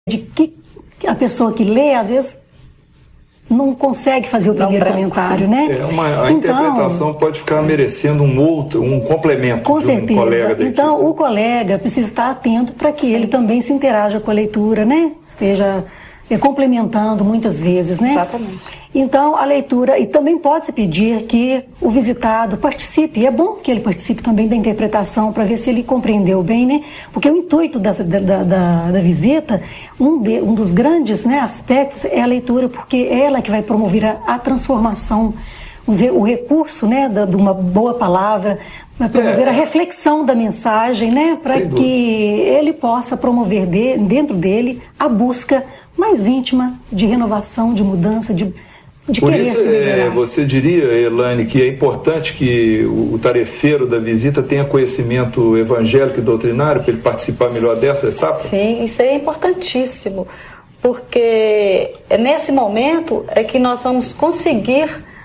de que a pessoa que lê, às vezes, não consegue fazer o primeiro comentário, né? A interpretação pode ficar merecendo um complemento com certeza. Colega da então, equipe. O colega precisa estar atento para que ele também se interaja com a leitura, né? Esteja complementando muitas vezes, né? Exatamente. Então, a leitura, e também pode-se pedir que o visitado participe, e é bom que ele participe também da interpretação, para ver se ele compreendeu bem, né? Porque o intuito da visita, um dos grandes, né, aspectos é a leitura, porque é ela que vai promover a transformação, o recurso, né, de uma boa palavra, vai promover a reflexão da mensagem, né, para que ele possa promover dentro dele a busca mais íntima de renovação, de mudança, de Por querer isso, se melhorar. você diria, Elaine, que é importante que o tarefeiro da visita tenha conhecimento evangélico e doutrinário para ele participar melhor dessa etapa? Sim, isso é importantíssimo, porque nesse momento é que nós vamos conseguir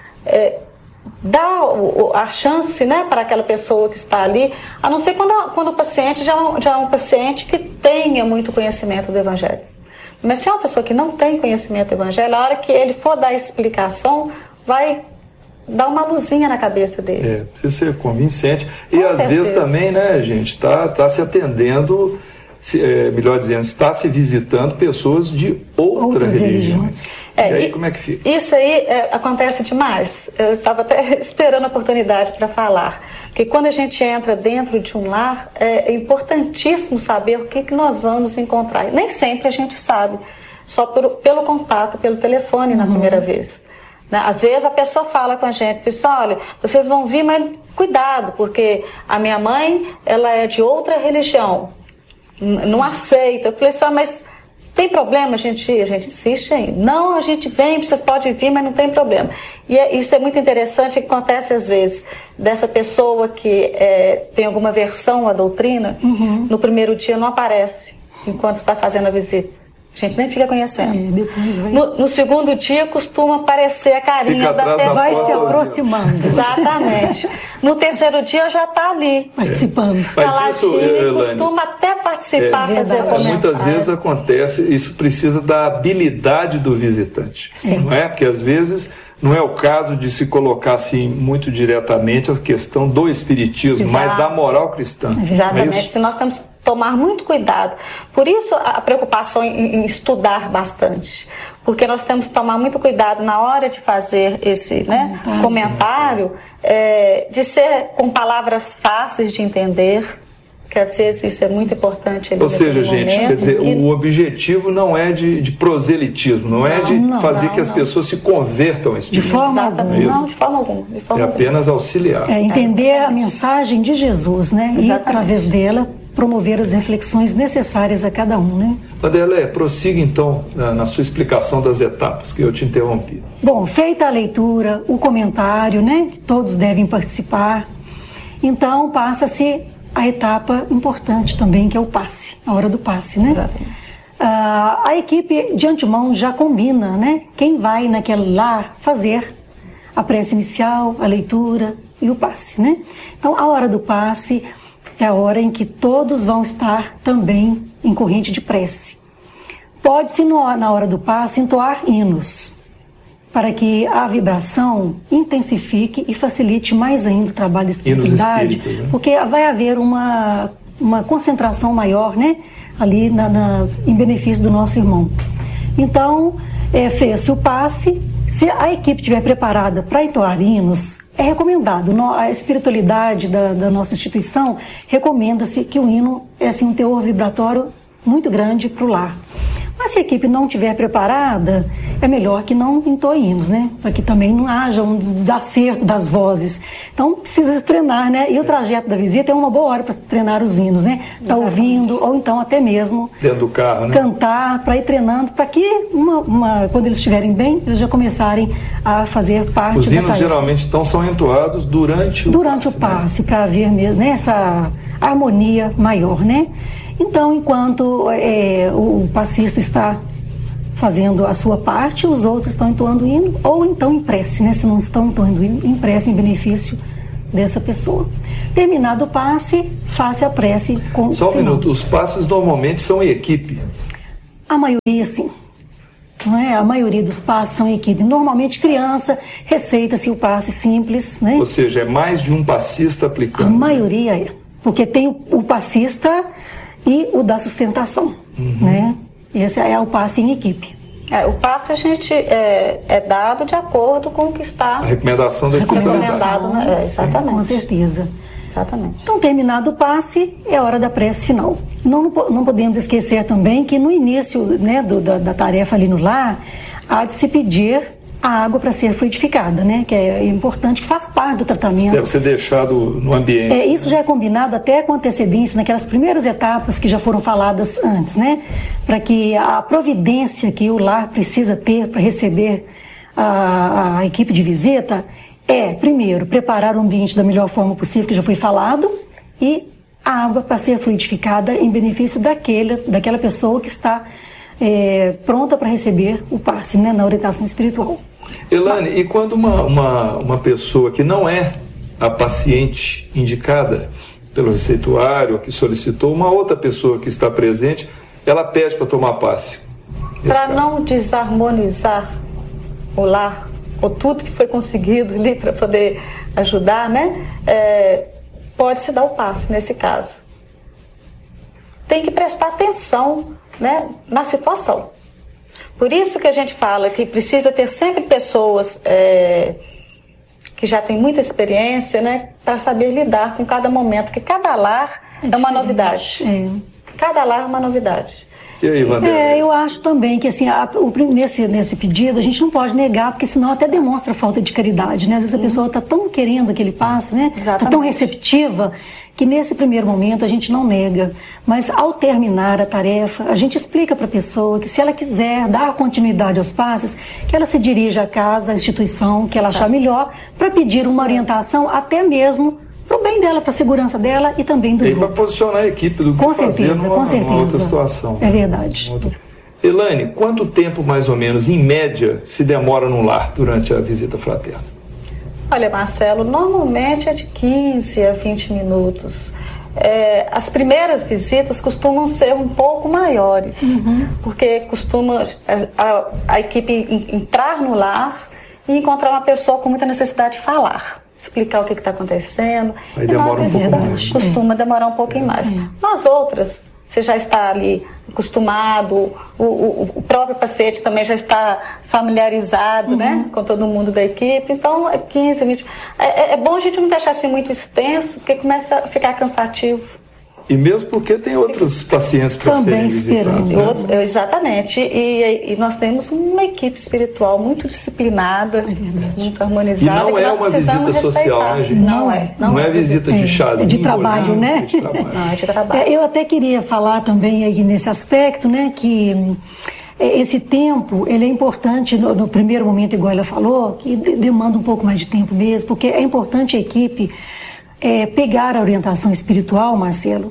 dar a chance, né, para aquela pessoa que está ali, a não ser quando o paciente já é um paciente que tenha muito conhecimento do evangelho. Mas se é uma pessoa que não tem conhecimento do evangelho, a hora que ele for dar a explicação, vai dar uma luzinha na cabeça dele. Precisa ser convincente. E Com às certeza. vezes também, né, gente, está se atendendo, melhor dizendo, está se visitando pessoas de outras religiões. E aí como é que fica? Isso aí acontece demais. Eu estava até esperando a oportunidade para falar. Porque quando a gente entra dentro de um lar, é importantíssimo saber o que nós vamos encontrar. E nem sempre a gente sabe, só pelo contato, pelo telefone na primeira vez. Às vezes a pessoa fala com a gente, pessoal, olha, vocês vão vir, mas cuidado, porque a minha mãe, ela é de outra religião, não aceita. Eu falei assim, mas tem problema a gente insiste ainda. Não, a gente vem, vocês podem vir, mas não tem problema. E isso é muito interessante, que acontece às vezes, dessa pessoa que tem alguma aversão à doutrina, no primeiro dia não aparece, enquanto está fazendo a visita. A gente nem fica conhecendo. No segundo dia costuma aparecer a carinha da pessoa. Vai se aproximando. Exatamente. No terceiro dia já está ali. Participando. Mas isso, costuma até participar, fazer comentário. Muitas vezes acontece, isso precisa da habilidade do visitante. Sim. Não é? Porque às vezes não é o caso de se colocar assim muito diretamente a questão do espiritismo, mas da moral cristã. Exatamente. Se nós temos que tomar muito cuidado. Por isso a preocupação em estudar bastante. Porque nós temos que tomar muito cuidado na hora de fazer esse comentário, de ser com palavras fáceis de entender, que às vezes isso é muito importante. Ou seja, gente, quer dizer, o objetivo não é de proselitismo, não é de fazer que as pessoas se convertam ao espiritismo. De forma alguma. Não, de forma alguma. É apenas auxiliar. Entender a mensagem de Jesus, né? E através dela promover as reflexões necessárias a cada um, né? Adelaide, prossiga então na sua explicação das etapas, que eu te interrompi. Bom, feita a leitura, o comentário, né? Que todos devem participar. Então passa-se a etapa importante também, que é o passe, a hora do passe, né? Exatamente. A equipe de antemão já combina, né? Quem vai naquele lar fazer a prece inicial, a leitura e o passe, né? Então, a hora do passe é a hora em que todos vão estar também em corrente de prece. Pode-se, na hora do passe, entoar hinos, para que a vibração intensifique e facilite mais ainda o trabalho da espiritualidade, né? Porque vai haver uma concentração maior, né, ali em benefício do nosso irmão. Então, fez-se o passe. Se a equipe estiver preparada para entoar hinos, é recomendado. A espiritualidade da nossa instituição recomenda-se que o hino é assim, um teor vibratório muito grande para o lar. Mas se a equipe não estiver preparada, é melhor que não entoe hinos, né? Para que também não haja um desacerto das vozes. Então, precisa se treinar, né? E o trajeto da visita é uma boa hora para treinar os hinos, né? Tá ouvindo, ou então até mesmo dentro do carro, né? Cantar, para ir treinando, para que quando eles estiverem bem, eles já começarem a fazer parte Os da hinos tarefa. Geralmente então são entoados durante o passe, para haver mesmo, né, essa harmonia maior, né? Então, enquanto o passista está fazendo a sua parte, os outros estão entoando o hino, ou então em prece, né? Se não estão entoando o hino, em prece em benefício dessa pessoa. Terminado o passe, faça a prece com Só um minuto, os passes normalmente são em equipe. A maioria, sim. Não é? A maioria dos passes são em equipe. Normalmente, criança, receita-se o passe simples, né? Ou seja, é mais de um passista aplicando. A maioria é. Porque tem o passista e o da sustentação, né? Esse é o passe em equipe. O passe a gente é dado de acordo com o que está... A recomendação da recomendado, né? Exatamente. Com certeza. Exatamente. Então, terminado o passe, é hora da prece final. Não podemos esquecer também que no início, né, da tarefa ali no lar, há de se pedir a água para ser fluidificada, né? Que é importante, que faz parte do tratamento. Isso deve ser deixado no ambiente. Isso já é combinado até com antecedência, naquelas primeiras etapas que já foram faladas antes, né? Para que a providência que o lar precisa ter para receber a equipe de visita primeiro, preparar o ambiente da melhor forma possível, que já foi falado, e a água para ser fluidificada em benefício daquela pessoa que está pronta para receber o passe, né, na orientação espiritual. Elane, e quando uma pessoa que não é a paciente indicada pelo receituário, que solicitou, uma outra pessoa que está presente, ela pede para tomar passe? Para não desarmonizar o lar, ou tudo que foi conseguido ali para poder ajudar, né? Pode-se dar o passe nesse caso. Tem que prestar atenção, né, na situação. Por isso que a gente fala que precisa ter sempre pessoas que já têm muita experiência, né, para saber lidar com cada momento, porque cada lar é uma novidade. Cada lar é uma novidade. E aí, Vanderlei? Eu acho também que assim, nesse pedido a gente não pode negar, porque senão até demonstra falta de caridade, né? Às vezes a pessoa está tão querendo que ele passe, né? Está tão receptiva, que nesse primeiro momento a gente não nega. Mas ao terminar a tarefa, a gente explica para a pessoa que se ela quiser dar continuidade aos passes, que ela se dirija à casa, à instituição que ela achar melhor, para pedir uma orientação até mesmo para o bem dela, para a segurança dela e também do grupo. E para posicionar a equipe do que fazer numa outra situação. É verdade. Elane, quanto tempo mais ou menos, em média, se demora no lar durante a visita fraterna? Olha, Marcelo, normalmente é de 15 a 20 minutos. As primeiras visitas costumam ser um pouco maiores, porque costuma a equipe entrar no lar e encontrar uma pessoa com muita necessidade de falar, explicar o que está acontecendo. Aí demora um pouco mais. Costuma demorar um pouquinho mais. Nas outras, você já está ali acostumado, o próprio paciente também já está familiarizado, né, com todo mundo da equipe, então 15, 20... É bom a gente não deixar assim muito extenso, porque começa a ficar cansativo. E mesmo porque tem outros pacientes para serem visitados. Né? Exatamente. E nós temos uma equipe espiritual muito disciplinada, muito harmonizada. E não é uma visita social, né, gente? Não é visita de chazinho. É de trabalho, né? Não, é de trabalho. Eu até queria falar também aí nesse aspecto, né, que esse tempo, ele é importante no primeiro momento, igual ela falou, que demanda um pouco mais de tempo mesmo, porque é importante a equipe pegar a orientação espiritual, Marcelo,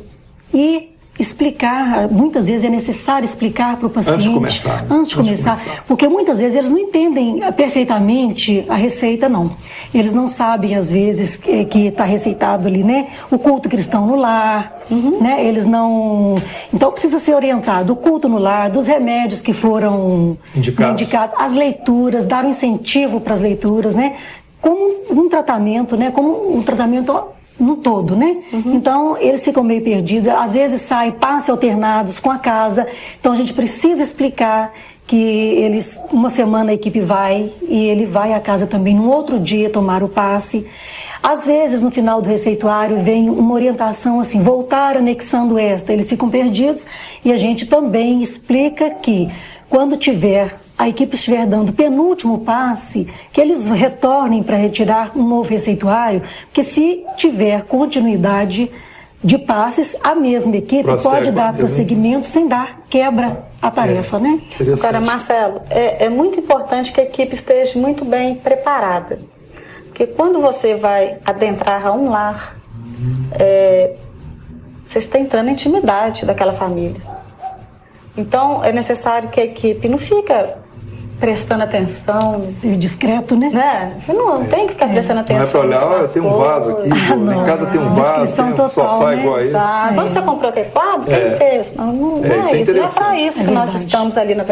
e explicar. Muitas vezes é necessário explicar para o paciente antes de começar, porque muitas vezes eles não entendem perfeitamente a receita, não. Eles não sabem, às vezes, que está receitado ali, né, o culto cristão no lar, né, eles não... Então precisa ser orientado o culto no lar, dos remédios que foram indicados, as leituras, dar um incentivo para as leituras, né, como um tratamento, né, como um tratamento no todo, né? Então, eles ficam meio perdidos, às vezes saem passes alternados com a casa, então a gente precisa explicar que eles, uma semana a equipe vai, e ele vai à casa também no outro dia tomar o passe. Às vezes, no final do receituário, vem uma orientação assim, voltar anexando esta, eles ficam perdidos, e a gente também explica que, quando a equipe estiver dando o penúltimo passe, que eles retornem para retirar um novo receituário, porque se tiver continuidade de passes, a mesma equipe pode dar prosseguimento sem dar quebra à tarefa, né? Agora, Marcelo, é muito importante que a equipe esteja muito bem preparada, porque quando você vai adentrar a um lar, você está entrando na intimidade daquela família. Então, é necessário que a equipe não fica prestando atenção. Ser discreto, né? Não tem que ficar prestando atenção. Não é para olhar, olha, tem um vaso aqui, em casa tem um vaso, tem um sofá, né? Igual a esse. Quando você comprou aquele quadro, quem fez? Não é isso. Não é para isso que nós estamos ali, na verdade.